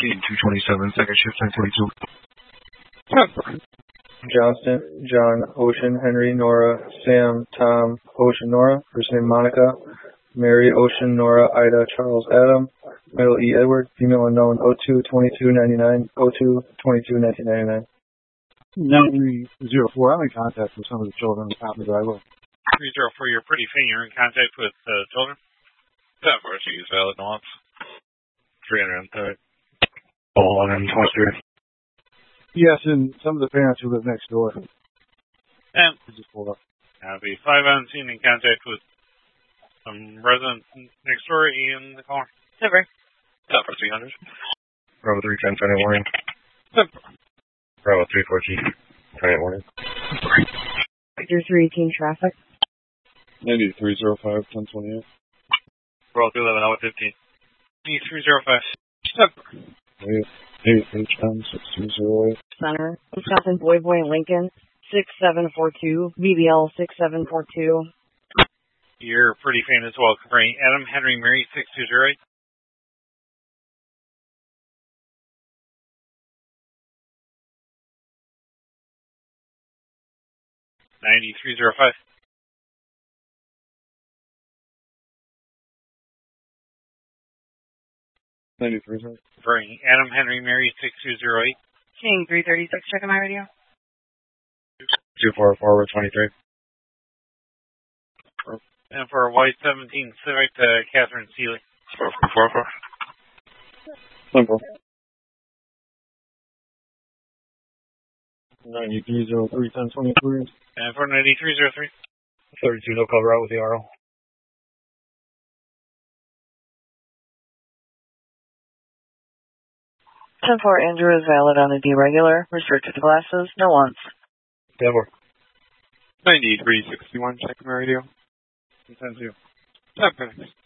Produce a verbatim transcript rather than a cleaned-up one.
two twenty-seven, second shift, ten forty-two. Johnston, John, Ocean, Henry, Nora, Sam, Tom, Ocean, Nora. First name Monica. Mary, Ocean, Nora, Ida, Charles, Adam. Middle E. Edward. Female unknown oh two twenty-two ninety-nine. oh two twenty-two nineteen ninety-nine. nine three zero four. I'm in contact with some of the children on the driveway. three zero four, you're pretty faint. You're in contact with uh, children? That for she is valid once. three hundred thirty. Oh, one hundred twenty-three. Yes, and some of the parents who live next door. And They just pulled up. I'll be five on scene in contact with some residents next door in the car. Never. That for three hundred. Bravo three ten, twenty warning. Bravo three fourteen, twenty warning. Victor three eighteen traffic. ninety-three oh five, ten twenty-eight. Bravo two eleven, hour fifteen. ninety-three oh five. eight, eight, H M, six two zero eight. Center. Wisconsin Boy Boy Lincoln. six seven four two. B B L six seven four two. You're pretty faint as well. Covering Adam Henry Mary six two zero eight. ninety-three oh five. ninety-three zero. Covering Adam Henry Mary six two zero eight. King three thirty-six, checking my radio. two four forward, twenty-three. And for White seventeen Civic to Catherine Seeley. four four four. Simple. ninety-three oh three, ten twenty-three. And for ninety-three oh three. thirty-two, no cover out with the R O. ten four Andrew is valid on a deregular. Restricted to glasses. No wants. Denver. ninety-three sixty-one, check my radio. ten two.